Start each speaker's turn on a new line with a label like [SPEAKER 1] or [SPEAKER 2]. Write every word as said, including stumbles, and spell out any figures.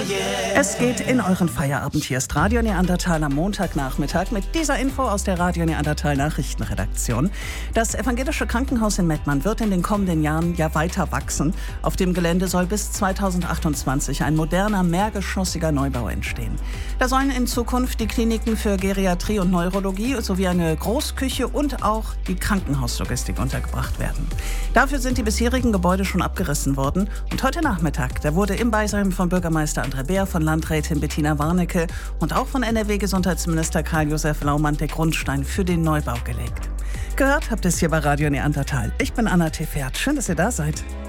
[SPEAKER 1] Es geht in euren Feierabend. Hier ist Radio Neandertal am Montagnachmittag mit dieser Info aus der Radio Neandertal Nachrichtenredaktion. Das evangelische Krankenhaus in Mettmann wird in den kommenden Jahren ja weiter wachsen. Auf dem Gelände soll bis zweitausendachtundzwanzig ein moderner, mehrgeschossiger Neubau entstehen. Da sollen in Zukunft die Kliniken für Geriatrie und Neurologie sowie eine Großküche und auch die Krankenhauslogistik untergebracht werden. Dafür sind die bisherigen Gebäude schon abgerissen worden. Und heute Nachmittag, da wurde im Beisein von Bürgermeister André Beer, von Landrätin Bettina Warnecke und auch von N R W-Gesundheitsminister Karl-Josef Laumann der Grundstein für den Neubau gelegt. Gehört habt ihr es hier bei Radio Neandertal. Ich bin Anna Tefert. Schön, dass ihr da seid.